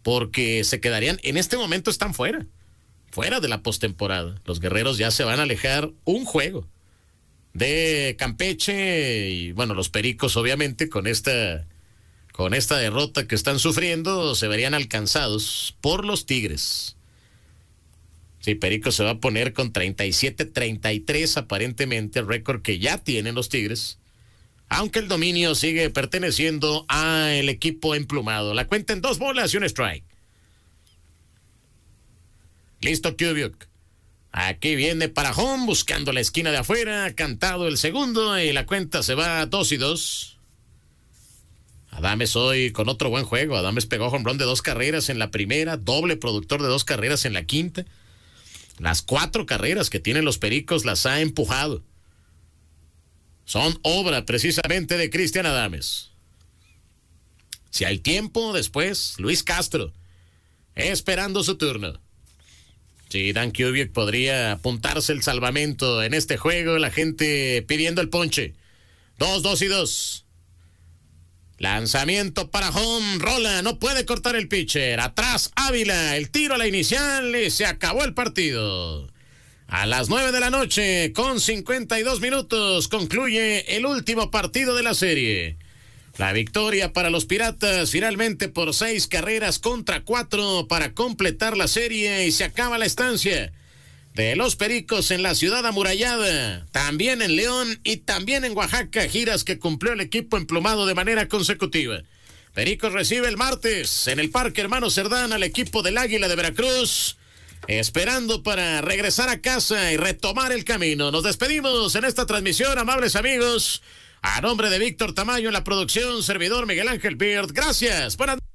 porque se quedarían, en este momento están fuera de la postemporada. Los Guerreros ya se van a alejar un juego de Campeche y bueno, los Pericos obviamente con esta derrota que están sufriendo se verían alcanzados por los Tigres. Sí, Pericos se va a poner con 37-33 aparentemente, el récord que ya tienen los Tigres, aunque el dominio sigue perteneciendo al equipo emplumado. La cuenta en 2 bolas y un strike. Listo Kubiak. Aquí viene para home, buscando la esquina de afuera, cantado el segundo y la cuenta se va 2-2. Adames hoy con otro buen juego. Adames pegó home run de 2 carreras en la primera, doble productor de 2 carreras en la quinta. Las 4 carreras que tienen los Pericos las ha empujado. Son obra precisamente de Cristian Adames. Si hay tiempo, después Luis Castro, esperando su turno. Si Dan Kubiak podría apuntarse el salvamento en este juego, la gente pidiendo el ponche. 2-2. Lanzamiento para home, rola, no puede cortar el pitcher. Atrás Ávila, el tiro a la inicial y se acabó el partido. A las 9 de la noche, con 52 minutos, concluye el último partido de la serie. La victoria para los Piratas, finalmente por 6 carreras contra 4 para completar la serie y se acaba la estancia de los Pericos en la ciudad amurallada, también en León y también en Oaxaca, giras que cumplió el equipo emplumado de manera consecutiva. Pericos recibe el martes en el Parque Hermano Cerdán al equipo del Águila de Veracruz, esperando para regresar a casa y retomar el camino. Nos despedimos en esta transmisión, amables amigos. A nombre de Víctor Tamayo en la producción, servidor Miguel Ángel Beard. Gracias. Buenas